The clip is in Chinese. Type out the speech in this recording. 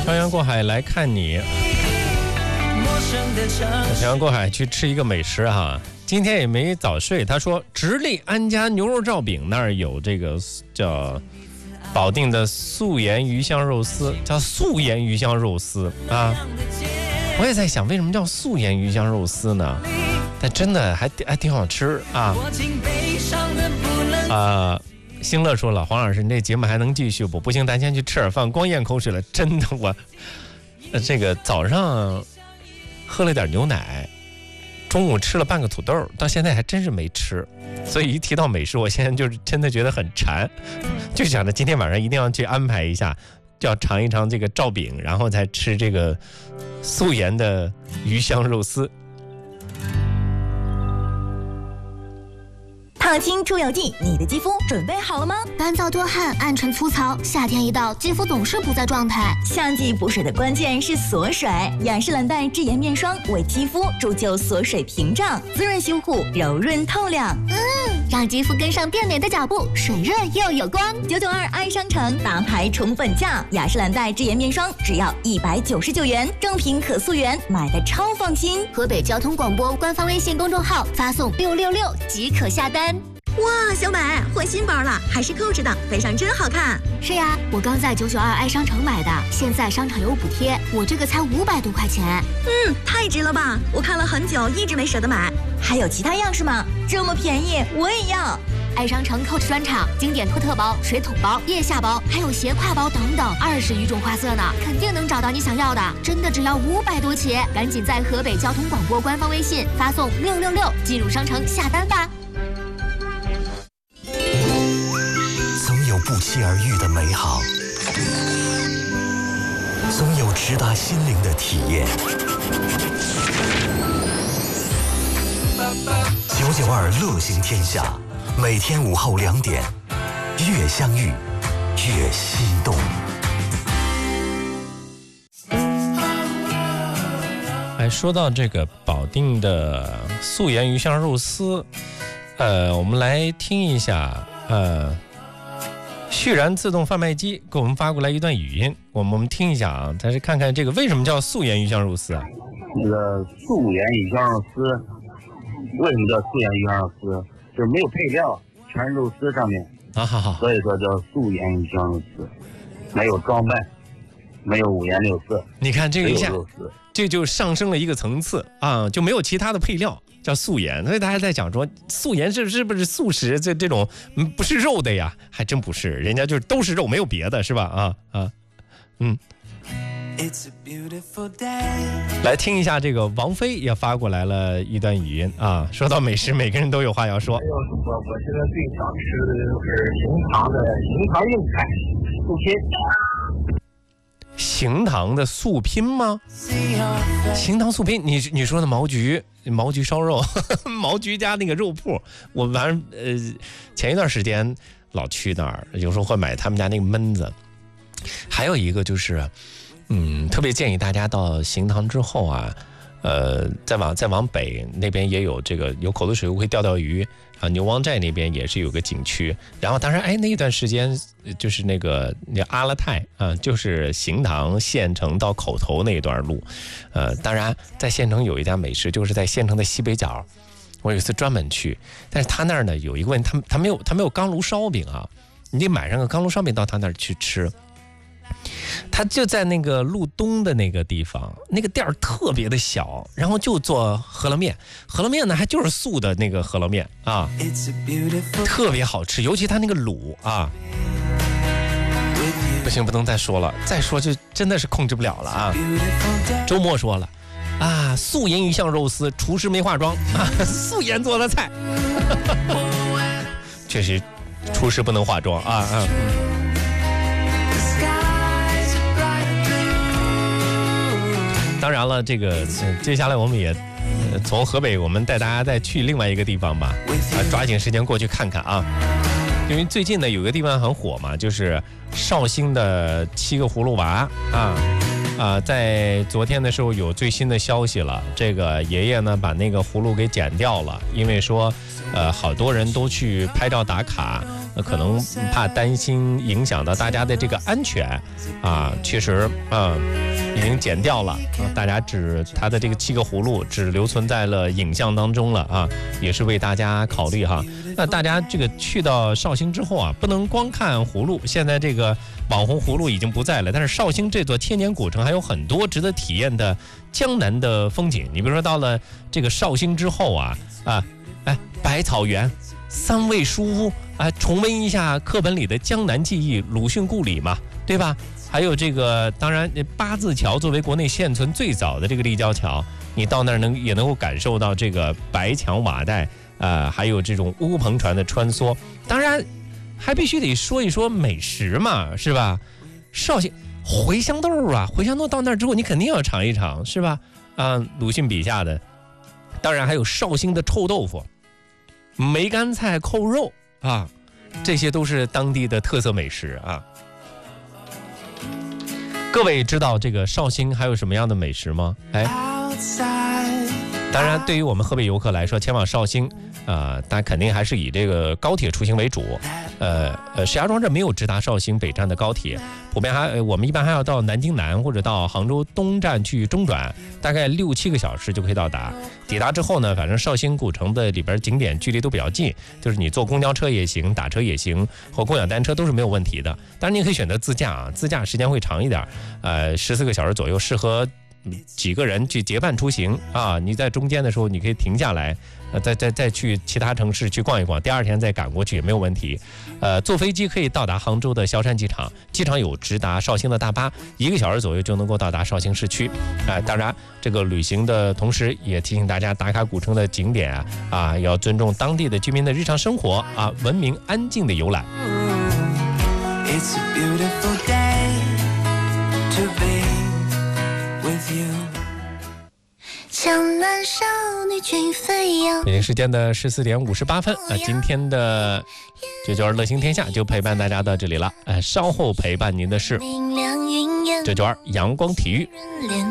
漂洋过海来看你，漂洋过海去吃一个美食哈。今天也没早睡，他说直隶安家牛肉罩饼那儿有这个叫保定的素颜鱼香肉丝，叫素颜鱼香肉丝啊。我也在想为什么叫素颜鱼香肉丝呢？但真的还挺好吃啊。兴乐说了，黄老师你这节目还能继续不？不行，咱先去吃点饭，光咽口水了。真的，我这个早上喝了点牛奶，中午吃了半个土豆，到现在还真是没吃。所以一提到美食，我现在就是真的觉得很馋，就想着今天晚上一定要去安排一下，就要尝一尝这个罩饼，然后再吃这个素颜的鱼香肉丝。 烫青出油剂，你的肌肤准备好了吗？ 干燥多汗，暗沉粗糙，夏天一到，肌肤总是不在状态。 夏季补水的关键是锁水，雅诗兰黛智颜面霜为肌肤铸就锁水屏障，滋润修护，柔润透亮。 让肌肤跟上变美的脚步，水润又有光。 992爱商城大牌宠粉价，雅诗兰黛智颜面霜只要199元，正品可溯源，买的超放心。 河北交通广播官方微信公众号发送666即可下单。 哇，小美换新包了，还是扣着的，背上真好看。 是呀，我刚在992爱商城买的，现在商场有补贴，我这个才500多块钱。 太值了吧！我看了很久，一直没舍得买。还有其他样式吗？这么便宜，我也要。 爱商城 Coach 专场，经典托特包、水桶包、腋下包，还有斜挎包等等，20余种花色呢，肯定能找到你想要的。真的只要500多起，赶紧在河北交通广播官方微信发送666进入商城下单吧。 总有不期而遇的美好，总有直达心灵的体验。992乐行天下，每天午后2点，越相遇越心动。 说到这个保定的素颜鱼香肉丝，我们来听一下，旭然自动贩卖机给我们发过来一段语音，我们听一下啊，但是看看这个为什么叫素颜鱼香肉丝啊？ 这个素颜鱼香肉丝为什么叫素颜鱼香肉丝？就是没有配料，全是肉丝上面所以说叫素颜鱼香肉丝，没有装扮，没有五颜六色。 你看这个一下，这就上升了一个层次啊，就没有其他的配料。叫素颜，所以大家在讲说素颜是不是素食？这种不是肉的呀？还真不是，人家就是都是肉，没有别的，是吧？来听一下这个王菲也发过来了一段语音啊，说到美食，每个人都有话要说。 我现在最想吃的就是行堂硬菜素拼。 行堂的素拼吗？行堂素拼，你说的毛菊烧肉，毛菊家那个肉铺，我前一段时间老去那儿，有时候会买他们家那个焖子。还有一个就是，特别建议大家到行堂之后啊，再往北那边也有这个有口子水库可以钓鱼啊，牛王寨那边也是有个景区。然后当然那一段时间就是那阿勒泰啊，就是行堂县城到口头那一段路，当然在县城有一家美食，就是在县城的西北角，我有一次专门去，但是他那儿呢有一个问题，他没有钢炉烧饼啊，你得买上个钢炉烧饼到他那儿去吃。他就在那个路东的那个地方，那个店儿特别的小，然后就做饸饹面，饸饹面呢还就是素的那个饸饹面啊，特别好吃，尤其他那个卤啊，不行，不能再说了，再说就真的是控制不了了啊。周末说了啊，素颜鱼香肉丝，厨师没化妆啊，素颜做的菜，确实厨师不能化妆啊。当然了，这个接下来我们也从河北，我们带大家再去另外一个地方吧，抓紧时间过去看看啊。因为最近呢有个地方很火嘛，就是绍兴的7个葫芦娃在昨天的时候有最新的消息了，这个爷爷呢把那个葫芦给剪掉了，因为说好多人都去拍照打卡， 可能怕担心影响到大家的这个安全啊，确实已经剪掉了大家它的这个7个葫芦只留存在了影像当中了啊，也是为大家考虑哈。那大家这个去到绍兴之后啊，不能光看葫芦，现在这个网红葫芦已经不在了，但是绍兴这座千年古城还有很多值得体验的江南的风景。你比如说到了这个绍兴之后百草园、3味书屋重温一下课本里的江南记忆，鲁迅故里嘛，对吧？还有这个，当然八字桥作为国内现存最早的这个立交桥，你到那儿也能够感受到这个白墙瓦带还有这种乌篷船的穿梭。当然还必须得说一说美食嘛，是吧？绍兴茴香豆茴香豆到那儿之后你肯定要尝一尝，是吧？鲁迅笔下的。当然还有绍兴的臭豆腐、梅干菜扣肉这些都是当地的特色美食啊。各位知道这个绍兴还有什么样的美食吗？当然对于我们河北游客来说，前往绍兴但肯定还是以这个高铁出行为主。石家庄这没有直达绍兴北站的高铁，普遍我们一般还要到南京南或者到杭州东站去中转，大概6-7个小时就可以到达。抵达之后呢，反正绍兴古城的里边景点距离都比较近，就是你坐公交车也行，打车也行，或共享单车都是没有问题的。当然你可以选择自驾自驾时间会长一点，14个小时左右，适合几个人去结伴出行你在中间的时候你可以停下来再去其他城市去逛一逛，第2天再赶过去也没有问题。坐飞机可以到达杭州的萧山机场，机场有直达绍兴的大巴，1个小时左右就能够到达绍兴市区。当然这个旅行的同时也提醒大家，打卡古城的景点要尊重当地的居民的日常生活文明安静的游览。It's a beautiful day to be with you。江南少女君飞扬。北京时间的14点58分今天的这就是乐行天下就陪伴大家到这里了。稍后陪伴您的是这就是阳光体育。